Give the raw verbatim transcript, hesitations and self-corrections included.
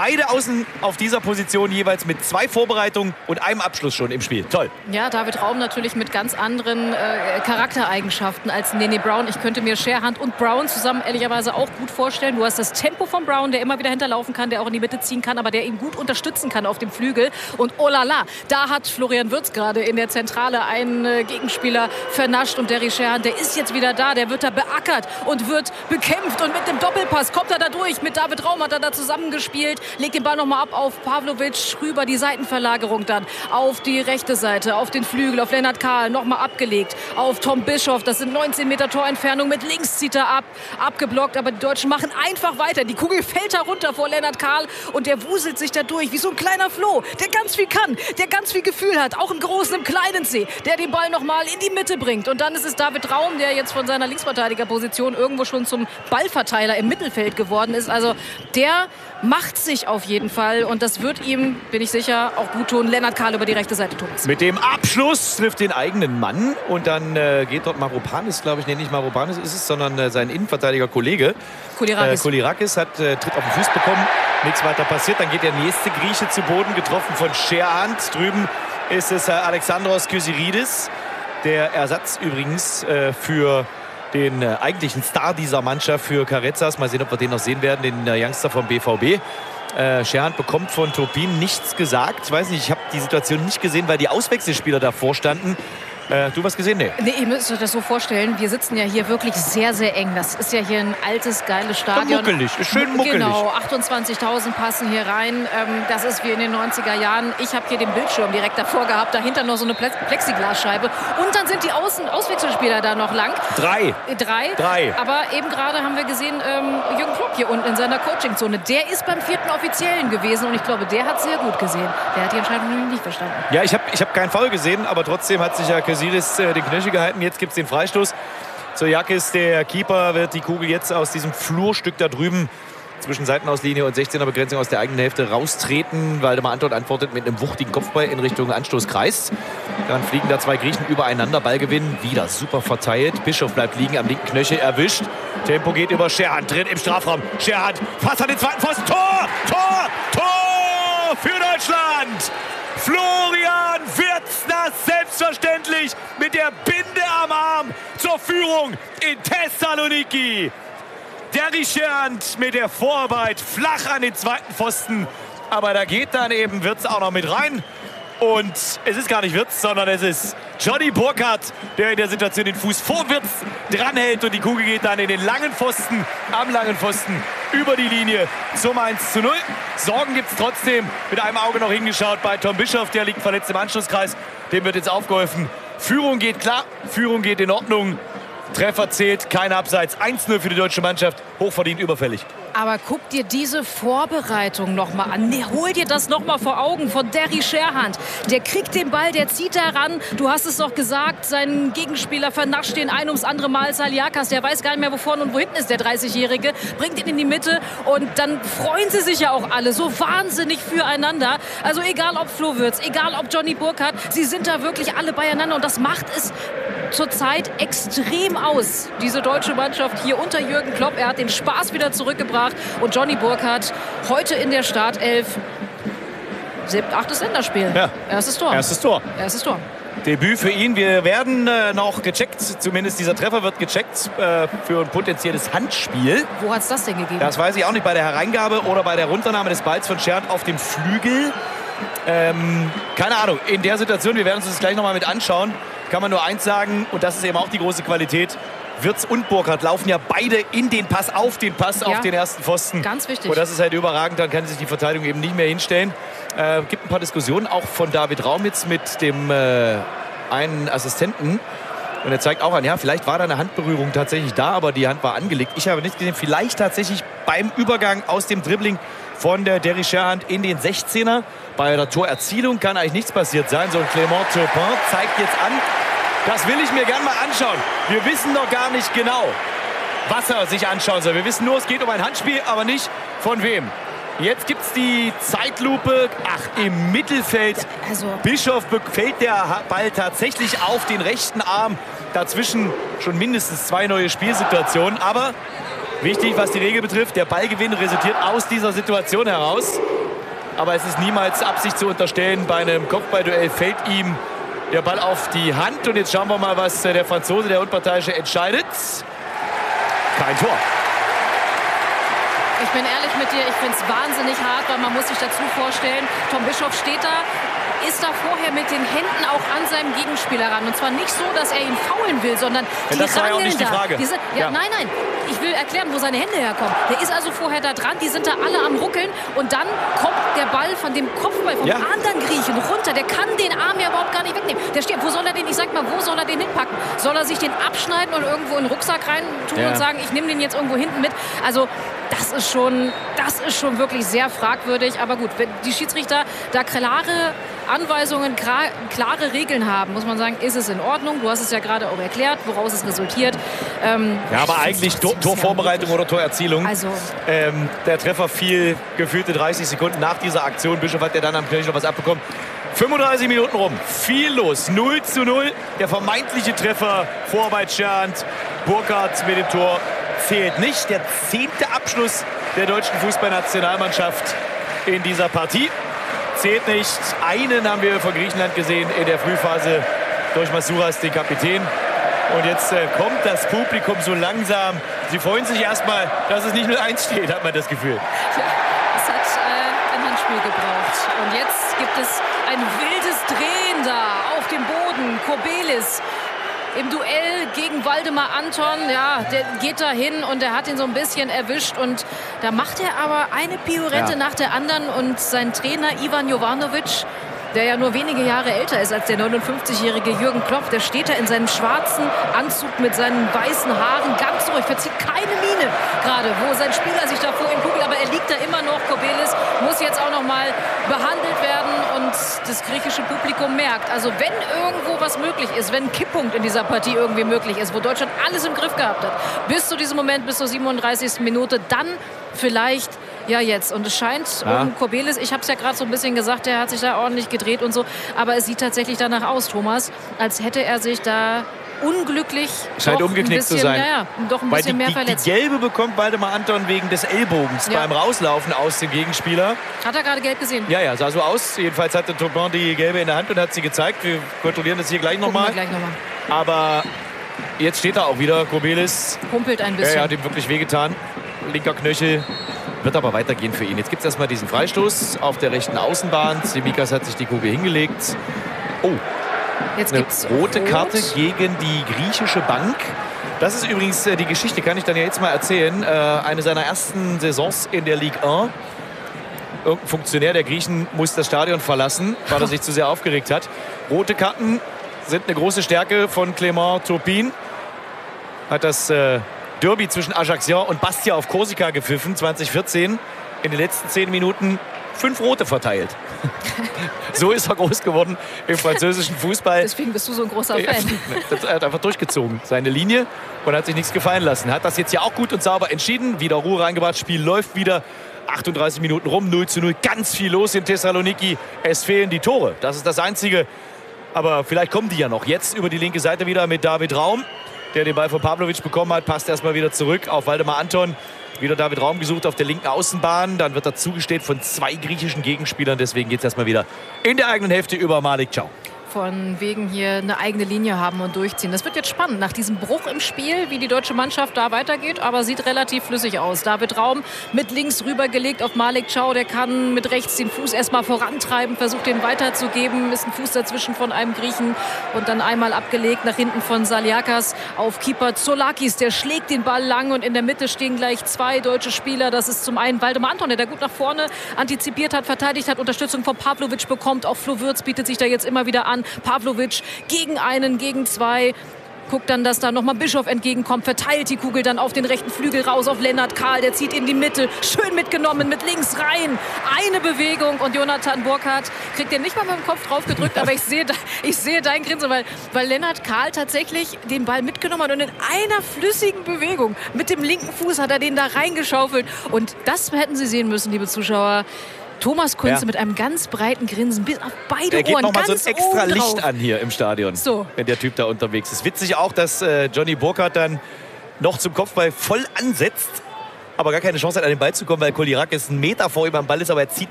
beide außen auf dieser Position jeweils mit zwei Vorbereitungen und einem Abschluss schon im Spiel. Toll. Ja, David Raum natürlich mit ganz anderen äh, Charaktereigenschaften als Nene Brown. Ich könnte mir Scherhand und Brown zusammen ehrlicherweise auch gut vorstellen. Du hast das Tempo von Brown, der immer wieder hinterlaufen kann, der auch in die Mitte ziehen kann, aber der ihn gut unterstützen kann auf dem Flügel. Und oh la la, da hat Florian Wirtz gerade in der Zentrale einen äh, Gegenspieler vernascht. Und Derry Scherhand, der ist jetzt wieder da, der wird da beackert und wird bekämpft. Und mit dem Doppelpass kommt er da durch. Mit David Raum hat er da zusammengespielt, legt den Ball nochmal ab auf Pavlovic, rüber die Seitenverlagerung dann auf die rechte Seite, auf den Flügel, auf Lennart Kahl, nochmal abgelegt, auf Tom Bischoff, das sind neunzehn Meter Torentfernung, mit links zieht er ab, abgeblockt, aber die Deutschen machen einfach weiter. Die Kugel fällt da runter vor Lennart Kahl und der wuselt sich da durch, wie so ein kleiner Floh, der ganz viel kann, der ganz viel Gefühl hat, auch im großen, im kleinen See, der den Ball nochmal in die Mitte bringt. Und dann ist es David Raum, der jetzt von seiner Linksverteidigerposition irgendwo schon zum Ballverteiler im Mittelfeld geworden ist. Also der macht sich auf jeden Fall und das wird ihm, bin ich sicher, auch gut tun. Lennart Kahl über die rechte Seite, Thomas. Mit dem Abschluss trifft den eigenen Mann und dann äh, geht dort Mavropanis, glaube ich, nee, nicht Mavropanis ist es, sondern äh, sein Innenverteidiger-Kollege. Kolirakis. Äh, Kolirakis hat äh, Tritt auf den Fuß bekommen, nichts weiter passiert. Dann geht der nächste Grieche zu Boden, getroffen von Scherhand. Drüben ist es äh, Alexandros Kyriakides, der Ersatz übrigens äh, für den äh, eigentlichen Star dieser Mannschaft, für Carezas. Mal sehen, ob wir den noch sehen werden, den äh, Youngster vom B V B. Äh, Scherhand bekommt von Turpin nichts gesagt. Ich weiß nicht, ich habe die Situation nicht gesehen, weil die Auswechselspieler davor standen. Äh, du was gesehen? Nee. Nee, ihr müsst euch das so vorstellen, wir sitzen ja hier wirklich sehr, sehr eng. Das ist ja hier ein altes, geiles Stadion. Muckelig, ist schön muckelig. Genau, achtundzwanzigtausend passen hier rein. Ähm, das ist wie in den neunziger Jahren. Ich habe hier den Bildschirm direkt davor gehabt, dahinter noch so eine Plexiglasscheibe. Und dann sind die Außen Auswechselspieler da noch lang. Drei. Drei. Drei. Aber eben gerade haben wir gesehen, ähm, Jürgen Klopp hier unten in seiner Coachingzone. Der ist beim vierten Offiziellen gewesen und ich glaube, der hat sehr gut gesehen. Der hat die Entscheidung nämlich nicht verstanden. Ja, ich habe ich hab keinen Foul gesehen, aber trotzdem hat sich ja Kyriakides äh, den Knöchel gehalten. Jetzt gibt es den Freistoß. Zoyakis, der Keeper, wird die Kugel jetzt aus diesem Flurstück da drüben zwischen Seitenauslinie und sechzehner Begrenzung aus der eigenen Hälfte raustreten. Waldemar Anton antwortet mit einem wuchtigen Kopfball in Richtung Anstoßkreis. Dann fliegen da zwei Griechen übereinander. Ballgewinn wieder super verteilt. Bischof bleibt liegen, am linken Knöchel erwischt. Tempo geht über Scherhand, tritt im Strafraum. Scherhand fast an den zweiten Pfosten. Tor! Tor! Tor für Deutschland! Florian Wirtz, das selbstverständlich mit der Binde am Arm zur Führung in Thessaloniki. Derry Scherhand mit der Vorarbeit flach an den zweiten Pfosten. Aber da geht dann eben Wirtz auch noch mit rein. Und es ist gar nicht Wirtz, sondern es ist Johnny Burkhardt, der in der Situation den Fuß vor Wirtz dranhält. Und die Kugel geht dann in den langen Pfosten, am langen Pfosten, über die Linie zum eins zu null. Sorgen gibt es trotzdem. Mit einem Auge noch hingeschaut bei Tom Bischoff. Der liegt verletzt im Anschlusskreis. Dem wird jetzt aufgeholfen. Führung geht klar, Führung geht in Ordnung. Treffer zählt, kein Abseits. eins null für die deutsche Mannschaft. Hochverdient, überfällig. Aber guck dir diese Vorbereitung noch mal an. Nee, hol dir das noch mal vor Augen von Derry Scherhand. Der kriegt den Ball, der zieht da ran. Du hast es doch gesagt, sein Gegenspieler vernascht den ein ums andere Mal. Saliakas, der weiß gar nicht mehr, wo vorne und wo hinten ist, der dreißigjährige. Bringt ihn in die Mitte und dann freuen sie sich ja auch alle so wahnsinnig füreinander. Also egal ob Flo Wirtz, egal ob Johnny Burkhardt, sie sind da wirklich alle beieinander und das macht es zurzeit extrem aus. Diese deutsche Mannschaft hier unter Jürgen Klopp. Er hat den Spaß wieder zurückgebracht. Und Johnny Burkhardt heute in der Startelf. Siebtes, achtes Länderspiel. Ja. Erstes Tor. Erstes Tor. Erstes Tor. Debüt für ihn. Wir werden äh, noch gecheckt. Zumindest dieser Treffer wird gecheckt äh, für ein potenzielles Handspiel. Wo hat es das denn gegeben? Das weiß ich auch nicht. Bei der Hereingabe oder bei der Runternahme des Balls von Scherhand auf dem Flügel. Ähm, keine Ahnung. In der Situation, wir werden uns das gleich noch mal mit anschauen, kann man nur eins sagen. Und das ist eben auch die große Qualität. Wirtz und Burkhardt laufen ja beide in den Pass, auf den Pass, ja, auf den ersten Pfosten. Ganz wichtig. Und das ist halt überragend, dann kann sich die Verteidigung eben nicht mehr hinstellen. Äh, gibt ein paar Diskussionen, auch von David Raum jetzt mit dem äh, einen Assistenten. Und er zeigt auch an, ja, vielleicht war da eine Handberührung tatsächlich da, aber die Hand war angelegt. Ich habe nicht gesehen, vielleicht tatsächlich beim Übergang aus dem Dribbling von der Derry Scherhand in den sechzehner. Bei der Torerzielung kann eigentlich nichts passiert sein. So ein Clément Turpin zeigt jetzt an, das will ich mir gerne mal anschauen. Wir wissen noch gar nicht genau, was er sich anschauen soll. Wir wissen nur, es geht um ein Handspiel, aber nicht von wem. Jetzt gibt es die Zeitlupe. Ach, im Mittelfeld. Also Bischof fällt der Ball tatsächlich auf den rechten Arm. Dazwischen schon mindestens zwei neue Spielsituationen. Aber Wichtig, was die Regel betrifft, der Ballgewinn resultiert aus dieser Situation heraus. Aber es ist niemals Absicht zu unterstellen. Bei einem Kopfballduell fällt ihm der Ball auf die Hand. Und jetzt schauen wir mal, was der Franzose, der Unparteiische, entscheidet. Kein Tor. Ich bin ehrlich mit dir, ich finde es wahnsinnig hart, weil man muss sich dazu vorstellen, Tom Bischoff steht da, ist da vorher mit den Händen auch an seinem Gegenspieler ran. Und zwar nicht so, dass er ihn faulen will, sondern die ja, das war ja auch rangeln nicht die Frage. da. Diese, ja, ja. Nein, nein, ich will erklären, wo seine Hände herkommen. Der ist also vorher da dran, die sind da alle am Ruckeln und dann kommt der Ball von dem Kopfball vom ja. anderen Griechen runter. Der kann den Arm ja überhaupt gar nicht wegnehmen. Der steht, wo soll er den, ich sag mal, wo soll er den hinpacken? Soll er sich den abschneiden und irgendwo in den Rucksack rein tun ja. und sagen, ich nehme den jetzt irgendwo hinten mit? Also das ist schon, das ist schon wirklich sehr fragwürdig. Aber gut, wenn die Schiedsrichter da klare Anweisungen, klare Regeln haben, muss man sagen, ist es in Ordnung. Du hast es ja gerade auch erklärt, woraus es resultiert. Ähm, ja, aber eigentlich Tor, Torvorbereitung oder Torerzielung. Also, ähm, der Treffer fiel gefühlte dreißig Sekunden nach dieser Aktion. Bischof hat ja dann am Knöchel noch was abbekommen. fünfunddreißig Minuten rum, viel los, null zu null. Der vermeintliche Treffer, Vorarbeit Schernd, Burkhardt mit dem Tor zählt nicht. Der zehnte Abschluss der deutschen Fußballnationalmannschaft in dieser Partie zählt nicht. Einen haben wir von Griechenland gesehen in der Frühphase durch Masouras, den Kapitän. Und jetzt äh, kommt das Publikum so langsam. Sie freuen sich erstmal, dass es nicht null eins steht, hat man das Gefühl. Ja, es hat äh, ein Handspiel gebraucht. Und jetzt gibt es ein wildes Drehen da auf dem Boden. Kobelis im Duell gegen Waldemar Anton, ja, der geht da hin und der hat ihn so ein bisschen erwischt und da macht er aber eine Pirouette ja. nach der anderen und sein Trainer Ivan Jovanovic, der ja nur wenige Jahre älter ist als der neunundfünfzigjährige Jürgen Klopp, der steht da in seinem schwarzen Anzug mit seinen weißen Haaren ganz ruhig, verzieht keine Miene gerade, wo sein Spieler sich da vor ihm kugelt, aber er liegt da immer noch. Kobelis muss jetzt auch noch mal behandelt werden und das griechische Publikum merkt, also wenn irgendwo was möglich ist, wenn ein Kipppunkt in dieser Partie irgendwie möglich ist, wo Deutschland alles im Griff gehabt hat, bis zu diesem Moment, bis zur siebenunddreißigsten Minute, dann vielleicht ja jetzt. Und es scheint, ja. um Kobelis, ich habe es ja gerade so ein bisschen gesagt, der hat sich da ordentlich gedreht und so, aber es sieht tatsächlich danach aus, Thomas, als hätte er sich da unglücklich scheint umgeknickt bisschen, zu sein. Ja, ja, doch ein Weil bisschen die, mehr die, verletzt. Die gelbe bekommt Waldemar Anton wegen des Ellbogens ja. beim Rauslaufen aus dem Gegenspieler. Hat er gerade gelb gesehen? Ja, ja, sah so aus. Jedenfalls hatte Topin die gelbe in der Hand und hat sie gezeigt. Wir kontrollieren das hier gleich nochmal. Noch Aber jetzt steht er auch wieder, Kobelis. Humpelt ein bisschen. Ja, er hat ihm wirklich wehgetan. Linker Knöchel. Wird aber weitergehen für ihn. Jetzt gibt es erstmal diesen Freistoß auf der rechten Außenbahn. Tsimikas hat sich die Kugel hingelegt. Oh, jetzt eine gibt's rote Rot. Karte gegen die griechische Bank. Das ist übrigens äh, die Geschichte, kann ich dann ja jetzt mal erzählen. Äh, eine seiner ersten Saisons in der Ligue eins. Irgendein Funktionär der Griechen muss das Stadion verlassen, weil er sich zu sehr aufgeregt hat. Rote Karten sind eine große Stärke von Clément Turpin. Hat das äh, Derby zwischen Ajaccio und Bastia auf Korsika gepfiffen, zwanzig vierzehn. In den letzten zehn Minuten fünf Rote verteilt. So ist er groß geworden im französischen Fußball. Deswegen bist du so ein großer Fan. Er hat einfach durchgezogen, seine Linie, und hat sich nichts gefallen lassen. Hat das jetzt ja auch gut und sauber entschieden. Wieder Ruhe reingebracht, Spiel läuft wieder. achtunddreißig Minuten rum, null zu null. Ganz viel los in Thessaloniki. Es fehlen die Tore. Das ist das Einzige. Aber vielleicht kommen die ja noch. Jetzt über die linke Seite wieder mit David Raum, der den Ball von Pavlovic bekommen hat. Passt erstmal wieder zurück auf Waldemar Anton. Wieder David Raum gesucht auf der linken Außenbahn. Dann wird er zugestellt von zwei griechischen Gegenspielern. Deswegen geht es erstmal wieder in der eigenen Hälfte über Malik Thiaw. Von wegen hier eine eigene Linie haben und durchziehen. Das wird jetzt spannend nach diesem Bruch im Spiel, wie die deutsche Mannschaft da weitergeht, aber sieht relativ flüssig aus. David Raum mit links rübergelegt auf Malik Thiaw, der kann mit rechts den Fuß erstmal vorantreiben, versucht den weiterzugeben, ist ein Fuß dazwischen von einem Griechen und dann einmal abgelegt nach hinten von Saliakas auf Keeper Zoulakis, der schlägt den Ball lang und in der Mitte stehen gleich zwei deutsche Spieler. Das ist zum einen Waldemar Anton, der da gut nach vorne antizipiert hat, verteidigt hat, Unterstützung von Pavlovic bekommt, auch Flo Würz bietet sich da jetzt immer wieder an. Pavlovic gegen einen, gegen zwei. Guckt dann, dass da nochmal Bischof entgegenkommt, verteilt die Kugel dann auf den rechten Flügel raus auf Lennart Kahl, der zieht in die Mitte, schön mitgenommen, mit links rein, eine Bewegung und Jonathan Burkhardt kriegt den nicht mal mit dem Kopf drauf gedrückt, aber ich sehe, ich sehe dein Grinsen, weil, weil Lennart Kahl tatsächlich den Ball mitgenommen hat und in einer flüssigen Bewegung mit dem linken Fuß hat er den da reingeschaufelt und das hätten Sie sehen müssen, liebe Zuschauer. Thomas Kunze ja. mit einem ganz breiten Grinsen bis auf beide er geht Ohren. noch mal ganz so ein extra Licht Licht an hier im Stadion, so. Wenn der Typ da unterwegs ist. Witzig auch, dass äh, Johnny Burkhardt dann noch zum Kopfball voll ansetzt aber gar keine Chance hat, an den Ball zu kommen, weil Kolyrakis einen Meter vor ihm am Ball ist, aber er zieht